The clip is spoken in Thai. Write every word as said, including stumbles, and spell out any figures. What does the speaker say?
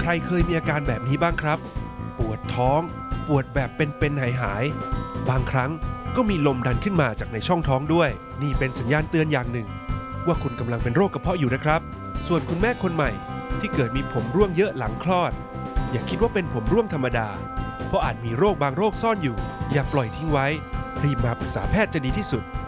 รเคยมีอาการแบบนี้บ้างครับปวดท้องปวดแบบเป็นๆหายๆบางครั้งก็มีลมดันขึ้นมาจากในช่องท้องด้วยนี่เป็นสัญญาณเตือนอย่างหนึ่งว่าคุณกำลังเป็นโรคกระเพาะอยู่นะครับส่วนคุณแม่คนใหม่ที่เกิดมีผมร่วงเยอะหลังคลอดอย่าคิดว่าเป็นผมร่วงธรรมดาเพราะอาจมีโรคบางโรคซ่อนอยู่อย่าปล่อยทิ้งไว้รีบมาปรึกษาแพทย์จะดีที่สุด